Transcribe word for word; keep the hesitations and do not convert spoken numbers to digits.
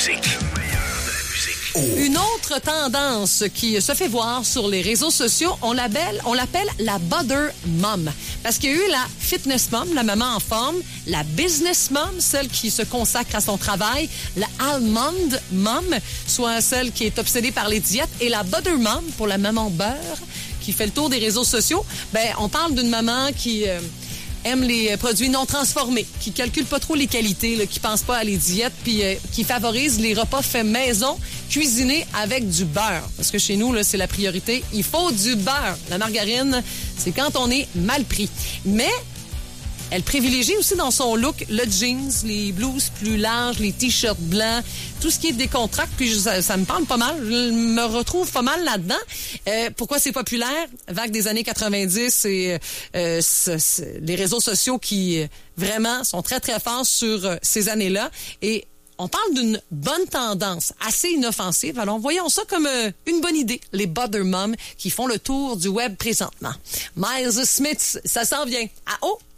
musique. Une autre tendance qui se fait voir sur les réseaux sociaux, on l'appelle, on l'appelle la Butter Mom. Parce qu'il y a eu la Fitness Mom, la maman en forme, la Business Mom, celle qui se consacre à son travail, la Almond Mom, soit celle qui est obsédée par les diètes, et la Butter Mom, pour la maman beurre, qui fait le tour des réseaux sociaux. Ben, on parle d'une maman qui... Euh, aime les produits non transformés, qui calcule pas trop les qualités, là, qui pense pas à les diètes, puis euh, qui favorise les repas faits maison, cuisinés avec du beurre. Parce que chez nous, là, c'est la priorité. Il faut du beurre. La margarine, c'est quand on est mal pris. Mais elle privilégie aussi dans son look le jeans, les blouses plus larges, les t-shirts blancs, tout ce qui est décontracté, puis ça, ça me parle pas mal. Je me retrouve pas mal là-dedans. Euh, pourquoi c'est populaire? Vague des années quatre-vingt-dix et euh, c'est, c'est les réseaux sociaux qui euh, vraiment sont très, très forts sur euh, ces années-là. Et on parle d'une bonne tendance, assez inoffensive. Alors, voyons ça comme euh, une bonne idée. Les Butter Moms qui font le tour du web présentement. Miles Smith, ça s'en vient. À haut!